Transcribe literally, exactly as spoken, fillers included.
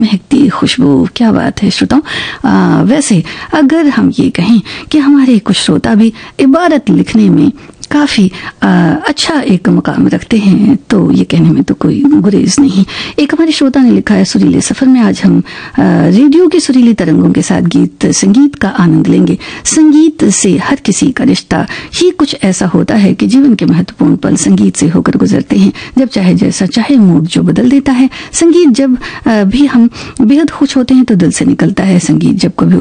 महकती खुशबू, क्या बात है श्रोताओं। वैसे अगर हम ये कहें कि हमारे कुछ श्रोता भी इबारत लिखने में काफ़ी अच्छा एक मुकाम रखते हैं तो ये कहने में तो कोई गुरेज नहीं। एक हमारे श्रोता ने लिखा है, सुरीले सफ़र में आज हम आ, रेडियो की सुरीली तरंगों के साथ गीत संगीत का आनंद लेंगे। संगीत से हर किसी का रिश्ता ही कुछ ऐसा होता है कि जीवन के महत्वपूर्ण पल संगीत से होकर गुजरते हैं। जब चाहे जैसा चाहे मूड जो बदल देता है। संगीत जब आ, भी हम बेहद खुश होते हैं तो दिल से निकलता है। संगीत जब कभी